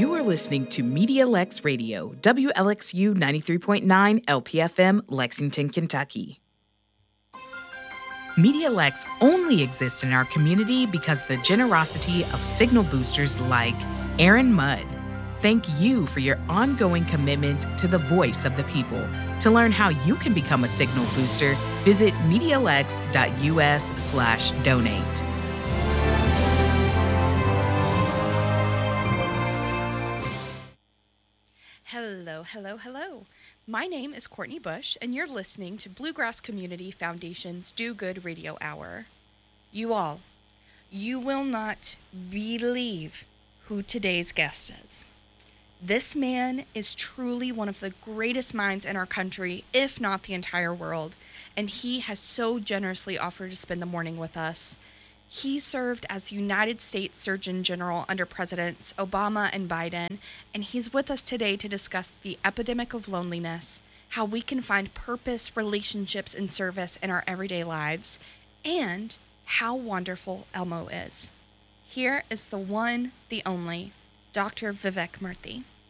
You are listening to MediaLex Radio, WLXU 93.9 LPFM, Lexington, Kentucky. MediaLex only exists in our community because the generosity of signal boosters like Aaron Mudd. Thank you for your ongoing commitment to the voice of the people. To learn how you can become a signal booster, visit medialex.us/donate. Hello. My name is Courtney Bush, and you're listening to Bluegrass Community Foundation's Do Good Radio Hour. You will not believe who today's guest is. This man is truly one of the greatest minds in our country, if not the entire world, and he has so generously offered to spend the morning with us. He served as United States Surgeon General under Presidents Obama and Biden, and he's with us today to discuss the epidemic of loneliness, how we can find purpose, relationships, and service in our everyday lives, and how wonderful Elmo is. Here is the one, the only, Dr. Vivek Murthy.